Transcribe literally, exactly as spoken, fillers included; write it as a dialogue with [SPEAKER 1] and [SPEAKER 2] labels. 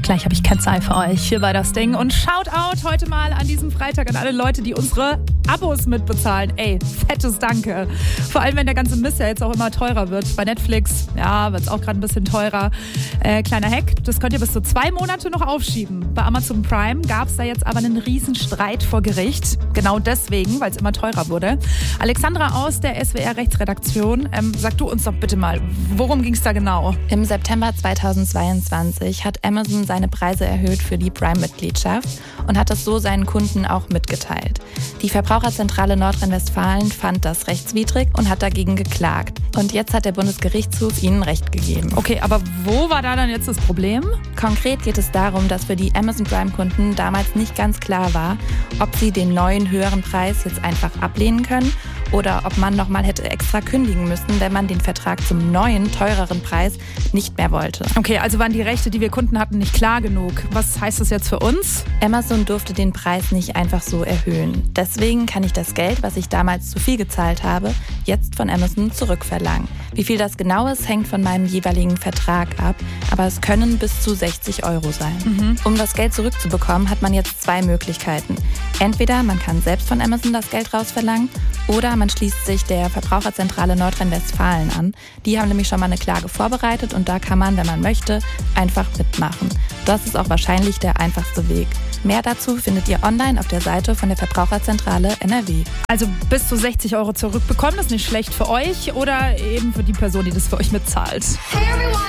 [SPEAKER 1] Gleich habe ich Kennzahl für euch hier bei das Ding. Und Shoutout heute mal an diesem Freitag an alle Leute, die unsere Abos mitbezahlen. Ey, fettes Danke. Vor allem, wenn der ganze Mist ja jetzt auch immer teurer wird. Bei Netflix, ja, wird es auch gerade ein bisschen teurer. Äh, kleiner Hack, das könnt ihr bis zu zwei Monate noch aufschieben. Bei Amazon Prime gab es da jetzt aber einen riesen Streit vor Gericht. Genau deswegen, weil es immer teurer wurde. Alexandra aus der S W R-Rechtsredaktion, ähm, sag du uns doch bitte mal, worum ging es da genau?
[SPEAKER 2] Im September zweitausendzweiundzwanzig hat Amazon seine Preise erhöht für die Prime-Mitgliedschaft und hat das so seinen Kunden auch mitgeteilt. Die Verbraucherzentrale Nordrhein-Westfalen fand das rechtswidrig und hat dagegen geklagt. Und jetzt hat der Bundesgerichtshof ihnen Recht gegeben.
[SPEAKER 1] Okay, aber wo war da dann jetzt das Problem?
[SPEAKER 2] Konkret geht es darum, dass für die Amazon Prime-Kunden damals nicht ganz klar war, ob sie den neuen höheren Preis jetzt einfach ablehnen können oder ob man nochmal hätte extra kündigen müssen, wenn man den Vertrag zum neuen, teureren Preis nicht mehr wollte.
[SPEAKER 1] Okay, also waren die Rechte, die wir Kunden hatten, nicht klar genug. Was heißt das jetzt für uns?
[SPEAKER 2] Amazon durfte den Preis nicht einfach so erhöhen. Deswegen kann ich das Geld, was ich damals zu viel gezahlt habe, jetzt von Amazon zurückverlangen. Wie viel das genau ist, hängt von meinem jeweiligen Vertrag ab, aber es können bis zu sechzig Euro sein. Mhm. Um das Geld zurückzubekommen, hat man jetzt zwei Möglichkeiten. Entweder man kann selbst von Amazon das Geld rausverlangen oder man schließt sich der Verbraucherzentrale Nordrhein-Westfalen an. Die haben nämlich schon mal eine Klage vorbereitet und da kann man, wenn man möchte, einfach mitmachen. Das ist auch wahrscheinlich der einfachste Weg. Mehr dazu findet ihr online auf der Seite von der Verbraucherzentrale N R W.
[SPEAKER 1] Also bis zu sechzig Euro zurückbekommen, das ist nicht schlecht für euch oder eben für die Person, die das für euch mitzahlt.